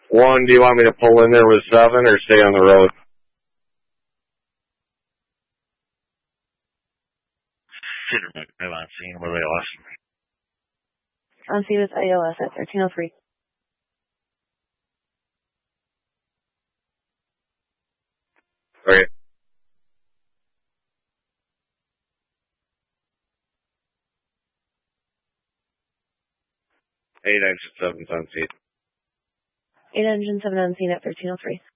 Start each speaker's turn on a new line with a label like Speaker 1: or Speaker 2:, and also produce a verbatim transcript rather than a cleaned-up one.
Speaker 1: One, do you want me to pull in there with seven or stay on the road?
Speaker 2: Cedar I'm on scene with A L S.
Speaker 3: On scene with A L S at thirteen oh three.
Speaker 1: Okay. Eight engine seven on scene.
Speaker 3: Eight engine seven on scene at thirteen oh three.